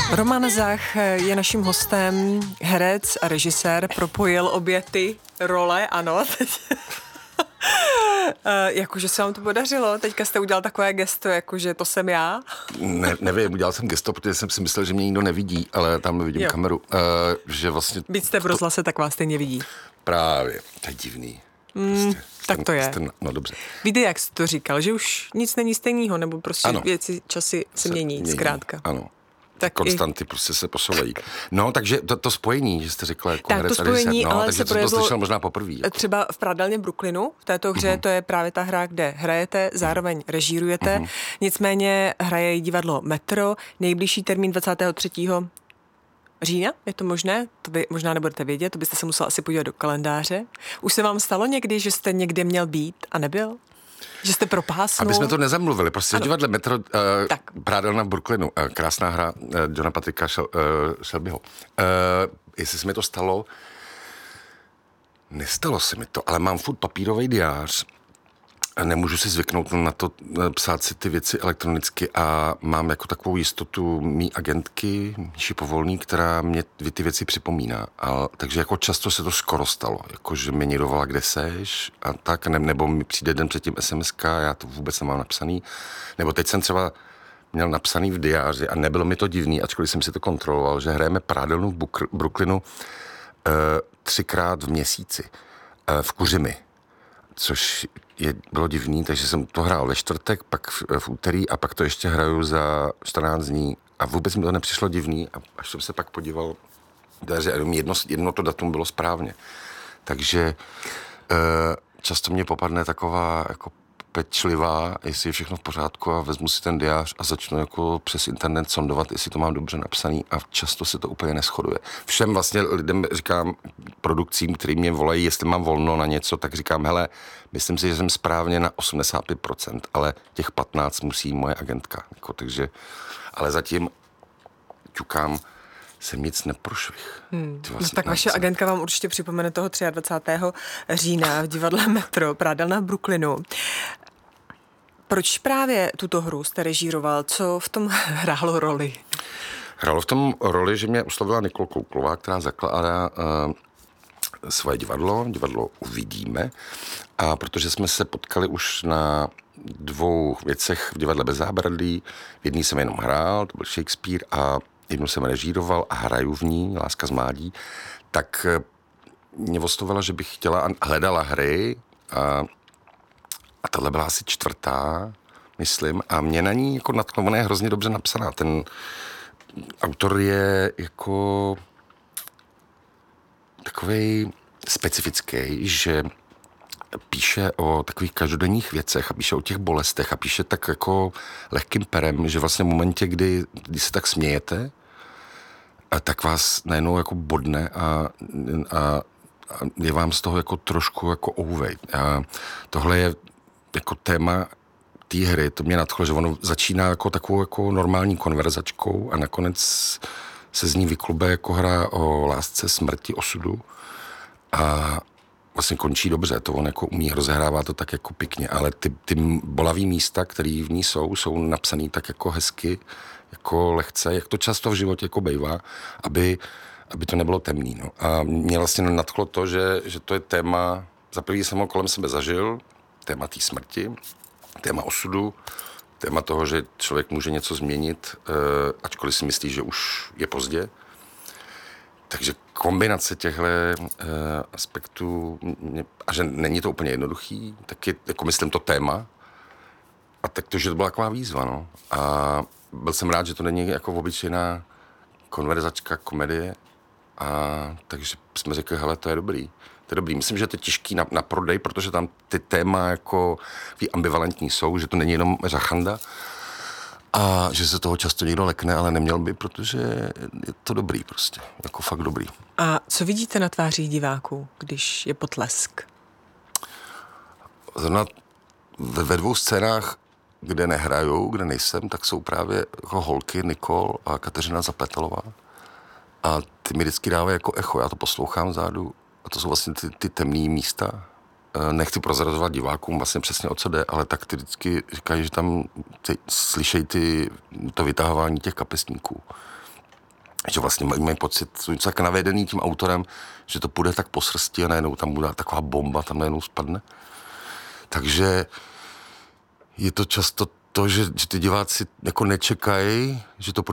Roman Zach je naším hostem, herec a režisér, propojil obě ty role, ano. Jakože se vám to podařilo, teďka jste udělal takové gesto, jakože to jsem já. Nevím, udělal jsem gesto, protože jsem si myslel, že mě nikdo nevidí, ale tam vidím kameru, že vlastně... Byť jste v rozhlase, tak vás stejně vidí. Právě, to je divný. Tak to je. No dobře. Víte, jak jsi to říkal, že už nic není stejného, nebo prostě ano. Věci, časy se mění, zkrátka. Ano. Tak konstanty prostě se posouvají. No, takže to spojení, že jste řekla jako tak herec to spojení, a ale takže se jsem to slyšel možná poprvé. Jako. Třeba v Prádelně Brooklynu, v této hře, to je právě ta hra, kde hrajete, zároveň režírujete. Nicméně hraje jí divadlo Metro, nejbližší termín 23. října, je to možné? To vy možná nebudete vědět, to byste se musel asi podívat do kalendáře. Už se vám stalo někdy, že jste někde měl být a nebyl? Že jste propásnul? Aby jsme to nezamluvili, prostě v divadle Metro, Prádelna v Brooklynu, krásná hra Johna Patricka Shelbyho. Jestli se mi to stalo, nestalo se mi to, ale mám furt papírový diář a nemůžu si zvyknout na to psát si ty věci elektronicky a mám jako takovou jistotu mý agentky, Míši Povolný, která mě ty věci připomíná. Takže jako často se to skoro stalo, jako že mě někdo volá, kde seš a tak, nebo mi přijde den předtím SMS-ka, já to vůbec nemám napsaný. Nebo teď jsem třeba měl napsaný v diáři a nebylo mi to divný, ačkoliv jsem si to kontroloval, že hrajeme Prádelnu v Brooklynu 3krát v měsíci v Kuřimi, což bylo divný, takže jsem to hrál ve čtvrtek, pak v úterý a pak to ještě hraju za 14 dní a vůbec mi to nepřišlo divný a až jsem se pak podíval, že jedno to datum bylo správně. Takže často mě popadne taková jako pečlivá, jestli je všechno v pořádku a vezmu si ten diář a začnu jako přes internet sondovat, jestli to mám dobře napsaný a často se to úplně neshoduje. Všem vlastně lidem říkám, produkcím, který mě volají, jestli mám volno na něco, tak říkám, hele, myslím si, že jsem správně na 85%, ale těch 15 musí moje agentka. Jako, takže, ale zatím ťukám, jsem nic neprošvih. No tak vaše agentka vám určitě připomene toho 23. října v divadle Metro, Prádelna v Brooklynu. Proč právě tuto hru jste režíroval? Co v tom hrálo roli? Hrálo v tom roli, že mě oslovila Nikol Kouklová, která zakládá svoje divadlo Uvidíme. A protože jsme se potkali už na 2 věcech v divadle Bez zábradlí, v jedný jsem jenom hrál, to byl Shakespeare, a jednu jsem režíroval a hraju v ní, Láska z mládí, tak mě oslovila, že bych chtěla a hledala hry a tohle byla asi 4., myslím, a mě na ní jako natklo, ona je hrozně dobře napsaná. Ten autor je jako takovej specifický, že píše o takových každodenních věcech a píše o těch bolestech a píše tak jako lehkým perem, že vlastně v momentě, kdy se tak smějete, tak vás najednou jako bodne a je vám z toho jako trošku jako ouvej. A tohle je jako téma té hry, to mě nadchlo, že ono začíná jako takovou jako normální konverzačkou a nakonec se z ní vyklube jako hra o lásce, smrti, osudu a vlastně končí dobře, to on jako umí, rozehrává to tak jako pěkně, ale ty bolavý místa, které v ní jsou napsaný tak jako hezky, jako lehce, jak to často v životě jako bejvá, aby to nebylo temný. No. A mě vlastně nadchlo to, že to je téma, za první jsem ho kolem sebe zažil, téma té smrti, téma osudu, téma toho, že člověk může něco změnit, ačkoliv si myslí, že už je pozdě. Takže kombinace těchto aspektů, a že není to úplně jednoduchý, tak je, jako myslím, to téma. A tak to, že to byla taková výzva, no. A byl jsem rád, že to není jako obyčejná konverzačka, komedie. A takže jsme řekli, hele, to je dobrý. To je dobrý. Myslím, že to je těžký na prodej, protože tam ty téma jako ambivalentní jsou, že to není jenom řachanda, a že se toho často někdo lekne, ale neměl by, protože je to dobrý prostě, jako fakt dobrý. A co vidíte na tvářích diváků, když je potlesk? Zrovna ve 2 scénách, kde nehrajou, kde nejsem, tak jsou právě jako holky Nikol a Kateřina Zapletelová. A ty mi vždycky dávají jako echo, já to poslouchám vzadu a to jsou vlastně ty temný místa. Nechci prozrazovat divákům vlastně přesně o co jde, ale tak ty vždycky říkají, že tam slyšejí to vytahování těch kapesníků. že vlastně mají pocit, jsou tak navedený tím autorem, že to půjde tak po srsti a najednou tam bude taková bomba, tam najednou spadne. Takže je to často to, že ty diváci jako nečekají, že to